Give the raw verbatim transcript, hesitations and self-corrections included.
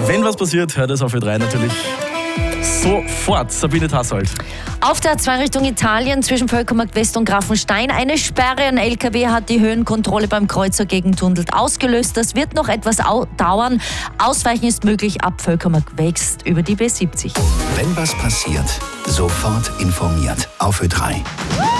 Wenn was passiert, hört es auf Ö drei natürlich sofort. Sabine Tassold. Auf der A zwei Richtung Italien zwischen Völkermarkt West und Grafenstein eine Sperre. Ein L K W hat die Höhenkontrolle beim Kreuzer gegen Tuндelt ausgelöst. Das wird noch etwas dauern. Ausweichen ist möglich ab Völkermarkt West über die B siebzig. Wenn was passiert, sofort informiert auf Ö drei.